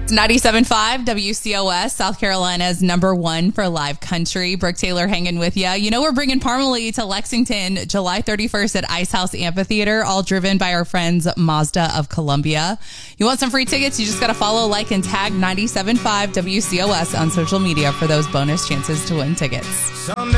It's 97.5 WCOS, South Carolina's #1 for live country. Brooke Taylor hanging with you. You know, we're bringing Parmalee to Lexington July 31st at Ice House Amphitheater, all driven by our friends Mazda of Columbia. You want some free tickets? You just got to follow, like, and tag 97.5 WCOS on social media for those bonus chances to win tickets.